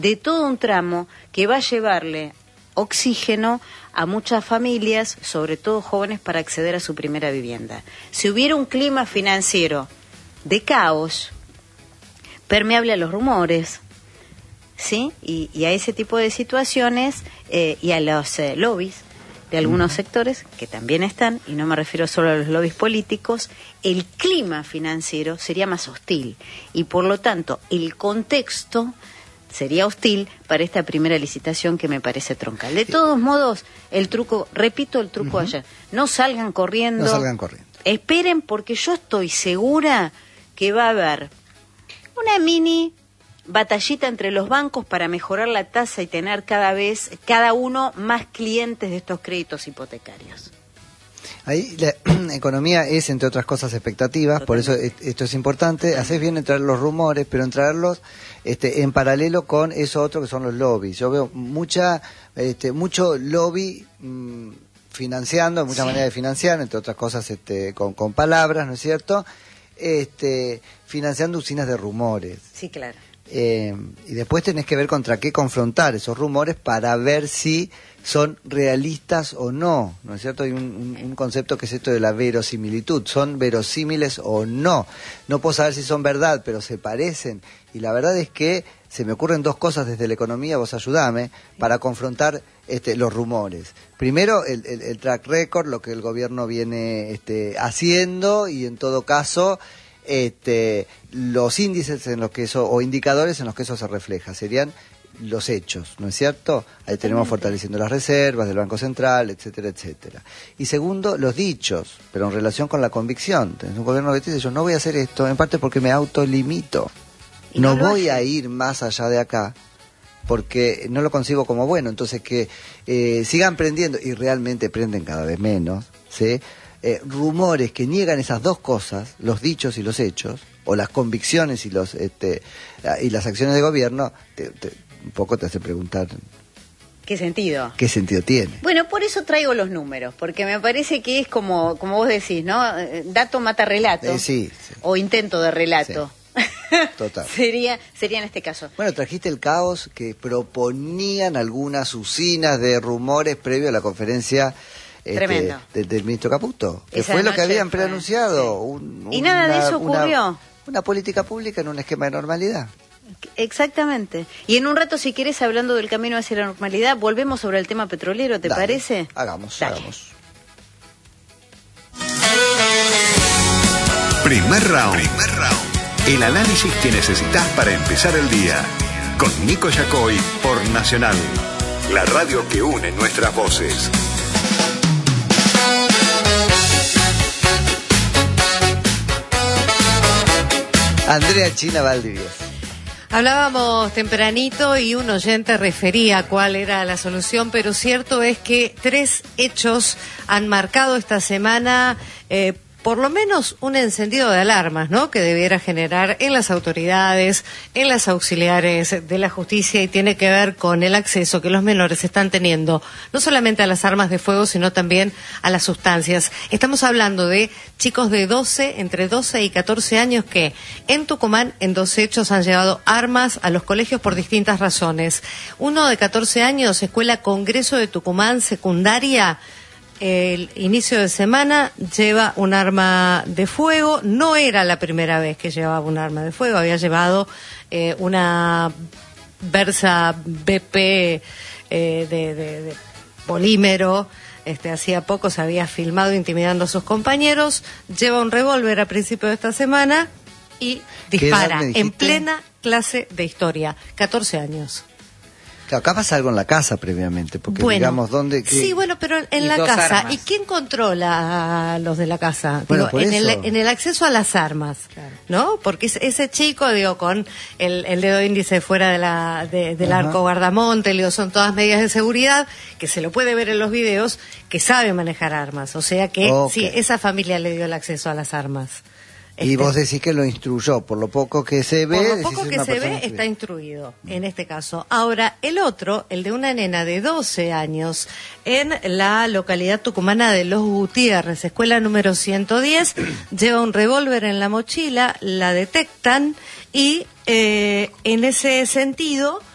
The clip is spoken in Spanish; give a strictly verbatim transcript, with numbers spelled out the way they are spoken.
de todo un tramo que va a llevarle oxígeno a muchas familias, sobre todo jóvenes, para acceder a su primera vivienda. Si hubiera un clima financiero de caos, permeable a los rumores, ¿sí? Y, y a ese tipo de situaciones eh, y a los eh, lobbies de algunos sectores, que también están, y no me refiero solo a los lobbies políticos, el clima financiero sería más hostil. Y por lo tanto, el contexto sería hostil para esta primera licitación que me parece troncal. De todos modos, el truco, repito el truco uh-huh. ayer, no salgan corriendo. No salgan corriendo. Esperen, porque yo estoy segura que va a haber una mini batallita entre los bancos para mejorar la tasa y tener cada vez, cada uno, más clientes de estos créditos hipotecarios. Ahí la economía es, entre otras cosas, expectativas. Totalmente. Por eso esto es importante. Haces bien en traer los rumores, pero en traerlos este, en paralelo con eso otro que son los lobbies. Yo veo mucha, este, mucho lobby mmm, financiando, muchas sí. maneras de financiar, entre otras cosas este, con, con palabras, ¿no es cierto? Este, financiando usinas de rumores. Sí, claro. Eh, y después tenés que ver contra qué confrontar esos rumores para ver si son realistas o no, ¿no es cierto? Hay un, un, un concepto que es esto de la verosimilitud, son verosímiles o no. No puedo saber si son verdad, pero se parecen. Y la verdad es que se me ocurren dos cosas desde la economía, vos ayudame, para confrontar este, los rumores. Primero, el, el, el track record, lo que el gobierno viene este, haciendo, y en todo caso este, los índices en los que eso, o indicadores en los que eso se refleja, serían los hechos, ¿no es cierto? Ahí tenemos fortaleciendo las reservas del Banco Central, etcétera, etcétera. Y segundo, los dichos, pero en relación con la convicción. Tenés un gobierno que te dice, yo no voy a hacer esto, en parte porque me autolimito. No, no voy a ir más allá de acá, porque no lo concibo como bueno. Entonces que eh, sigan prendiendo, y realmente prenden cada vez menos, ¿sí? Eh, rumores que niegan esas dos cosas, los dichos y los hechos, o las convicciones y los este y las acciones de gobierno, te, te, un poco te hace preguntar ¿qué sentido? ¿Qué sentido tiene? Bueno, por eso traigo los números, porque me parece que es como como vos decís, ¿no? Dato mata relato. Eh, sí, sí. O intento de relato. Sí. Total. sería sería en este caso. Bueno, trajiste el caos que proponían algunas usinas de rumores previo a la conferencia este, del, del ministro Caputo, que Esa fue lo que habían fue, preanunciado. Sí. Un, y nada una, de eso ocurrió. Una, una política pública en un esquema de normalidad. Exactamente. Y en un rato, si quieres, hablando del camino hacia la normalidad, volvemos sobre el tema petrolero, ¿te Dale, parece? Hagamos, Dale. hagamos. Primer round. Primer round. El análisis que necesitas para empezar el día. Con Nico Yacoy por Nacional. La radio que une nuestras voces. Andrea China Valdivia. Hablábamos tempranito y un oyente refería cuál era la solución, pero cierto es que tres hechos han marcado esta semana eh, por lo menos un encendido de alarmas, ¿no?, que debiera generar en las autoridades, en las auxiliares de la justicia, y tiene que ver con el acceso que los menores están teniendo, no solamente a las armas de fuego, sino también a las sustancias. Estamos hablando de chicos de doce, entre doce y catorce años, que en Tucumán, en dos hechos, han llevado armas a los colegios por distintas razones. Uno de catorce años, Escuela Congreso de Tucumán, secundaria, el inicio de semana lleva un arma de fuego. No era la primera vez que llevaba un arma de fuego, había llevado eh, una Versa B P eh, de, de, de polímero. Este, hacía poco se había filmado intimidando a sus compañeros. Lleva un revólver a principio de esta semana y dispara en plena clase de historia. catorce años. Acá pasa algo en la casa previamente, porque bueno, digamos, ¿dónde? Qué? Sí, bueno, pero en la casa. Armas. ¿Y quién controla a los de la casa? Bueno, digo, por en, eso. el, en el acceso a las armas, claro, ¿no? Porque ese chico, digo, con el, el dedo índice fuera de la, de, del Ajá. arco guardamonte, digo, son todas medidas de seguridad, que se lo puede ver en los videos, que sabe manejar armas. O sea que, okay. sí, esa familia le dio el acceso a las armas. Y este, vos decís que lo instruyó, por lo poco que se ve. Por lo poco que se ve, está instruido, en este caso. Ahora, el otro, el de una nena de doce años, en la localidad tucumana de Los Gutiérrez, escuela número ciento diez, lleva un revólver en la mochila, la detectan y, eh, en ese sentido,